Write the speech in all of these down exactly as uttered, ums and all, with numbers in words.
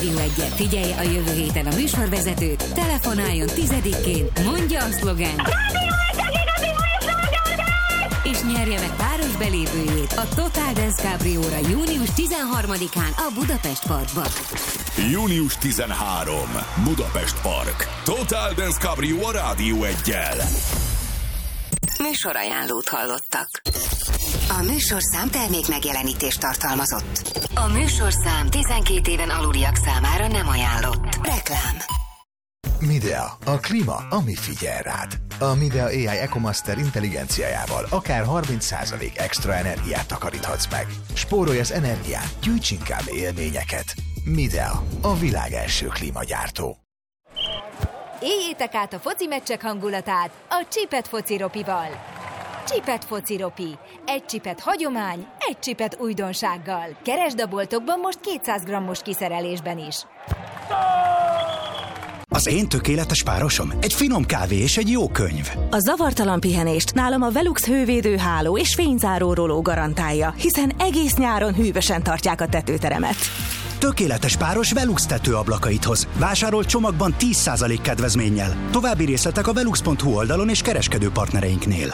Rádió egyet. Figyelj a jövő héten a műsorvezetőt, telefonáljon tizedikén, mondja a szlogent, és nyerje meg páros belépőjét a Total Dance Cabrióra június tizenharmadikán a Budapest Parkban. június tizenharmadika. Budapest Park. Total Dance Cabrió a Rádió egyel. Műsorajánlót hallottak. A műsorszám termék megjelenítést tartalmazott. A műsorszám tizenkét éven aluliak számára nem ajánlott. Reklám. Midea, a klíma, ami figyel rád. A Midea á i EcoMaster intelligenciájával akár harminc százalék extra energiát takaríthatsz meg. Spórolj az energiát, gyűjts inkább élményeket. Midea, a világ első klímagyártó. Éljétek át a foci meccsek hangulatát a Csipet Foci Ropival. Csipet Foci Ropi. Egy csipet hagyomány, egy csipet újdonsággal. Keresd a boltokban most kétszáz grammos kiszerelésben is. Az én tökéletes párosom egy finom kávé és egy jó könyv. A zavartalan pihenést nálam a Velux hővédő háló és fényzáró roló garantálja, hiszen egész nyáron hűvösen tartják a tetőteremet. Tökéletes páros Velux tetőablakait hoz. Vásárolt csomagban tíz százalék kedvezménnyel. További részletek a velux pont hu oldalon és kereskedő partnereinknél.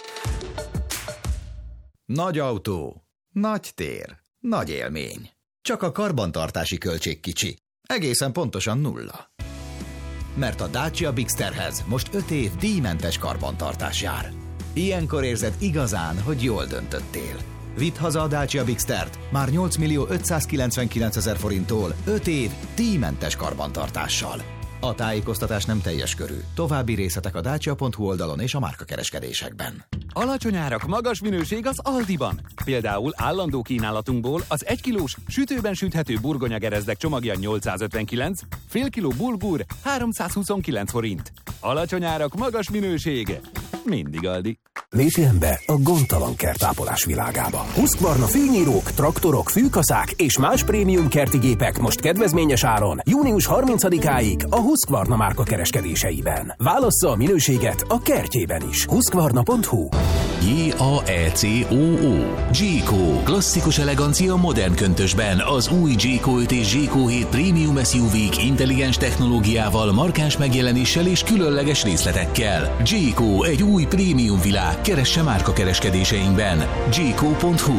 Nagy autó, nagy tér, nagy élmény. Csak a karbantartási költség kicsi. Egészen pontosan nulla. Mert a Dacia Bigsterhez most öt év díjmentes karbantartás jár. Ilyenkor érzed igazán, hogy jól döntöttél. Vidd haza a Dacia Bigstert már nyolc millió ötszázkilencvenkilencezer forinttól öt év díjmentes karbantartással. A tájékoztatás nem teljes körű. További részletek a dacia pont hu oldalon és a márkakereskedésekben. Alacsony árak, magas minőség az Aldiban. Például állandó kínálatunkból az egy kilós sütőben süthető burgonyagerezdek csomagja nyolcszázötvenkilenc, fél kiló bulgur háromszázhuszonkilenc forint. Alacsony árak, magas minőség. Mindig Aldi. Lépjen be a gondtalan kertápolás világába. Husqvarna fűnyírók, traktorok, fűkaszák és más prémium kerti gépek most kedvezményes áron június harmincadikáig a Husqvarna márka kereskedéseiben. Válassza a minőséget a kertjében is. Husqvarna pont hu. J A E C O O Jayco. Klasszikus elegancia modern köntösben az új Jayco öt és Jayco hét Premium es u vé-k intelligens technológiával, markáns megjelenéssel és különleges részletekkel. Jayco, egy új prémium világ. Keresse márka kereskedéseinkben. Jayco pont hu.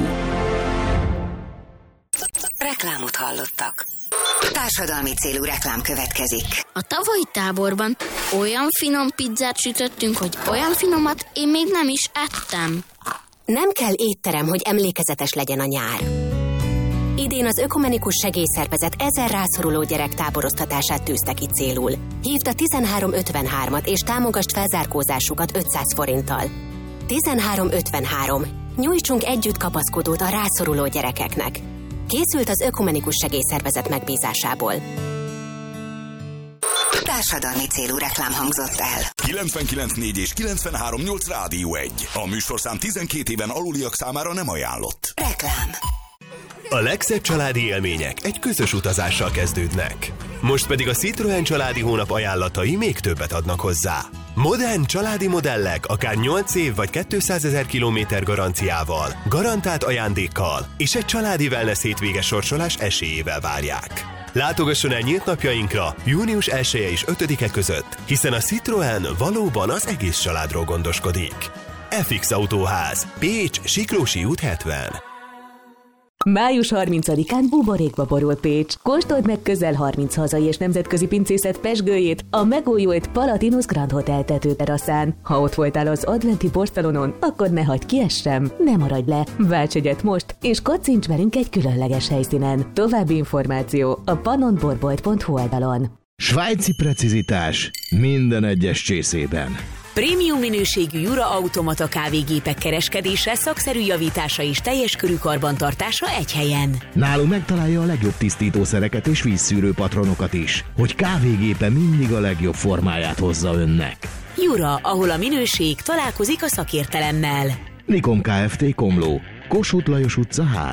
Reklámot hallottak. Társadalmi célú reklám következik. A tavalyi táborban olyan finom pizzát sütöttünk, hogy olyan finomat én még nem is ettem. Nem kell étterem, hogy emlékezetes legyen a nyár. Idén az Ökumenikus Segélyszervezet ezer rászoruló gyerek táboroztatását tűzte ki célul. Hívd a tizenhárom ötvenhármat és támogasd felzárkózásukat ötszáz forinttal. tizenhárom ötvenhárom. Nyújtsunk együtt kapaszkodót a rászoruló gyerekeknek. Készült az Ökumenikus Segélyszervezet megbízásából. Társadalmi célú reklám hangzott el. kilencvenkilenc négy és kilencvenhárom nyolc Rádió egy. A műsorszám tizenkét éven aluliak számára nem ajánlott. Reklám. A legszebb családi élmények egy közös utazással kezdődnek. Most pedig a Citroën családi hónap ajánlatai még többet adnak hozzá. Modern családi modellek akár nyolc év vagy kétszázezer kilométer garanciával, garantált ajándékkal és egy családi wellness hétvége sorsolás esélyével várják. Látogasson el nyílt napjainkra június elseje és ötödike között, hiszen a Citroën valóban az egész családról gondoskodik. ef iksz Autóház, Pécs, Siklósi út hetven. május harmincadikán buborékba borul Pécs. Kóstold meg közel harminc hazai és nemzetközi pincészet pezsgőjét a megújult Palatinus Grand Hotel tetőteraszán. Ha ott voltál az adventi portalonon, akkor ne hagyd ki ezt sem, ne maradj le. Válts egyet most, és koccints velünk egy különleges helyszínen. További információ a pannonborbolt pont hu oldalon. Svájci precizitás minden egyes csészében. Prémium minőségű Jura automata kávégépek kereskedése, szakszerű javítása és teljes körű karbantartása egy helyen. Nálunk megtalálja a legjobb tisztítószereket és vízszűrő patronokat is, hogy kávégépe mindig a legjobb formáját hozza önnek. Jura, ahol a minőség találkozik a szakértelemmel. Nikon Kft. Komló, Kossuth Lajos utca három.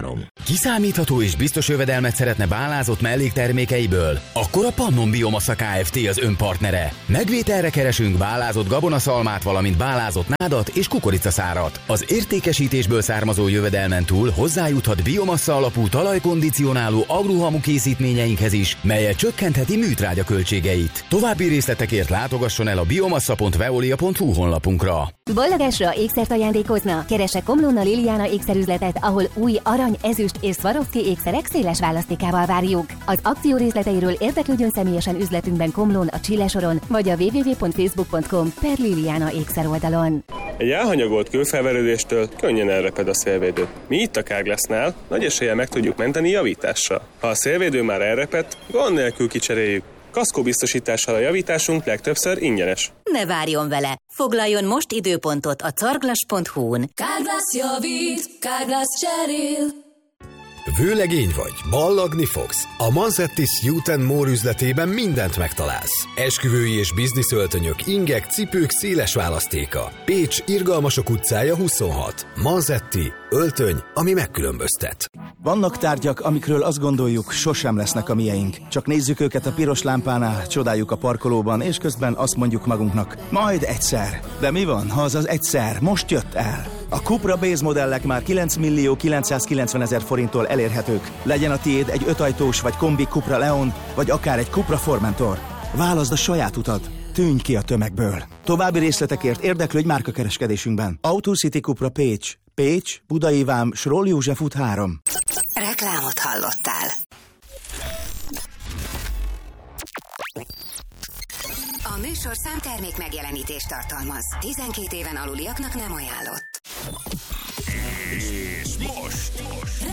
Kiszámítható és biztos jövedelmet szeretne bálázott melléktermékeiből? Akkor a Pannon Biomassa Kft. Az önpartnere. Megvételre keresünk bálázott gabonaszalmát, valamint bálázott nádat és kukoricaszárat. Az értékesítésből származó jövedelmen túl hozzájuthat biomassa alapú talajkondicionáló agrohamu készítményeinkhez is, melyet csökkentheti műtrágya költségeit. További részletekért látogasson el a biomassa pont veolia pont hu honlapunkra. Boldogásra ékszert ajándékozna? Keresse Komlóna Liliana ékszerüzletet, ahol új arany, ezüst és Swarovski ékszerek széles választékával várjuk. Az akció részleteiről érdeklődjön személyesen üzletünkben Komlón a Csillesoron, vagy a double-u double-u double-u pont facebook pont com per Liliana ékszer oldalon. Egy elhanyagolt kőfelverődéstől könnyen elreped a szélvédő. Mi itt a Carglassnál nagy eséllyel meg tudjuk menteni javítással. Ha a szélvédő már elrepedt, gond nélkül kicseréljük. Kaszkóbiztosítással a javításunk legtöbbször ingyenes. Ne várjon vele! Foglaljon most időpontot a carglass pont hu-n. Carglass javít, Carglass cserél. Vőlegény vagy, ballagni fogsz? A Manzettis Youth and More üzletében mindent megtalálsz. Esküvői és bizniszöltönyök, ingek, cipők széles választéka. Pécs, Irgalmasok utcája huszonhat. Manzetti, öltöny, ami megkülönböztet. Vannak tárgyak, amikről azt gondoljuk, sosem lesznek a mieink. Csak nézzük őket a piros lámpánál, csodáljuk a parkolóban, és közben azt mondjuk magunknak, majd egyszer. De mi van, ha az az egyszer most jött el? A Cupra Base modellek már kilenc millió kilencszázkilencven ezer forinttól elérhetők. Legyen a tiéd egy ötajtós vagy kombi Cupra Leon, vagy akár egy Cupra Formentor. Válaszd a saját utat. Tűnj ki a tömegből. További részletekért érdeklődj márkakereskedésünkben. Autocity Cupra Pécs. Pécs, Budai Vám, Sroll József út három. Reklámot hallottál. A műsor számtermék megjelenítést tartalmaz. tizenkét éven aluliaknak nem ajánlott. És most, most.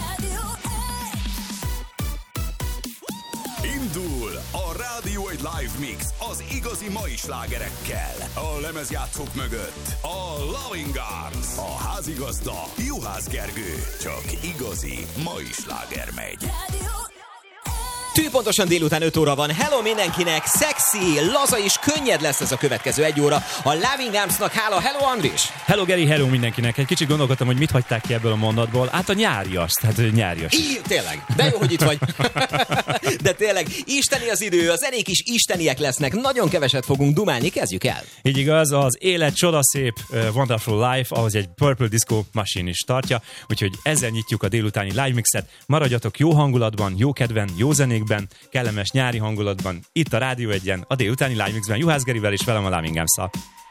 Indul a Rádió egy Live Mix az igazi mai slágerekkel. A lemezjátszók mögött a Loving Arms, a házigazda Juhász Gergő. Csak igazi mai sláger megy. Tűpontosan délután öt óra van. Hello mindenkinek! Szexi, laza és könnyed lesz ez a következő egy óra. A Loving Armsnak hála. Hello Andris! Hello Geri, hello mindenkinek. Egy kicsit gondolkodtam, hogy mit hagyták ki ebből a mondatból. Hát a nyárias, tehát nyárias. Í, tényleg, de jó, hogy itt vagy. De tényleg, isteni az idő, a zenék is isteniek lesznek. Nagyon keveset fogunk dumálni, kezdjük el. Így igaz, az élet csodaszép, uh, Wonderful Life, ahogy egy Purple Disco Machine is tartja. Úgyhogy ezzel nyitjuk a délutáni live mixet. Maradjatok jó hangulatban, jó kedven, jó zenékben, kellemes nyári hangulatban, itt a Rádió egyen, a délutáni live mixben Juhász Gerivel és velem a Loving Arms-szal.